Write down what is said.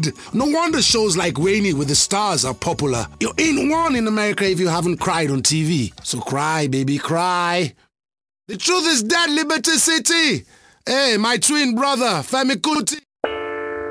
dead. No wonder shows like Rainy with the Stars are popular. You ain't one in America if you haven't cried on TV. So cry, baby, cry. The truth is dead, Liberty City. Hey, my twin brother, Femi Kuti.